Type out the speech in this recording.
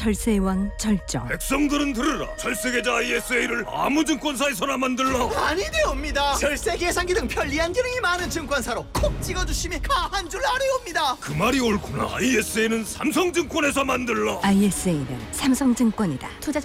절세의 왕 절정. 백성들은 들으라. 철세계좌 ISA를 아무 증권사에서나 만들라. 아니되옵니다. 절세 계산기 등 편리한 기능이 많은 증권사로 콕 찍어주시면 가한 줄 아뢰옵니다. 그 말이 옳구나. ISA는 삼성증권에서 만들라. ISA는 삼성증권이다. 투자